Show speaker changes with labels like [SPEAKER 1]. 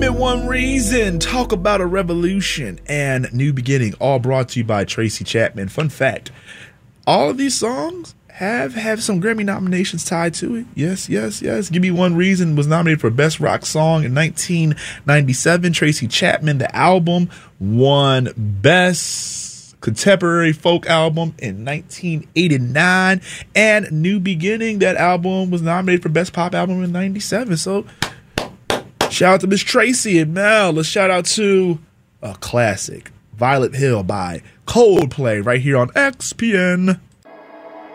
[SPEAKER 1] Me One Reason, Talk About a Revolution, and New Beginning, all brought to you by Tracy Chapman. Fun fact, all of these songs have some Grammy nominations tied to it. Yes. Give Me One Reason was nominated for Best Rock Song in 1997. Tracy Chapman, the album, won Best Contemporary Folk Album in 1989. And New Beginning, that album, was nominated for Best Pop Album in 97. So shout out to Miss Tracy. And now let's shout out to a classic, Violet Hill by Coldplay, right here on XPN.